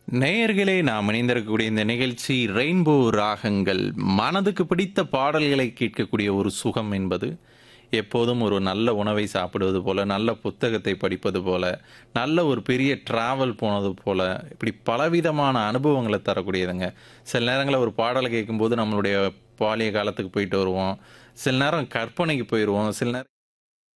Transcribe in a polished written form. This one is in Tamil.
நேயர்களே, நாம் இணைந்திருக்கக்கூடிய இந்த நிகழ்ச்சி ரெயின்போ ராகங்கள். மனதுக்கு பிடித்த பாடல்களை கேட்கக்கூடிய ஒரு சுகம் என்பது எப்போதும் ஒரு நல்ல உணவை சாப்பிடுவது போல, நல்ல புத்தகத்தை படிப்பது போல, நல்ல ஒரு பெரிய டிராவல் போனது போல, இப்படி பலவிதமான அனுபவங்களை தரக்கூடியதுங்க. சில நேரங்களில் ஒரு பாடலை கேட்கும்போது நம்மளுடைய பாலிய காலத்துக்கு போயிட்டு வருவோம். சில நேரம் கற்பனைக்கு போயிடுவோம். சில நேரம்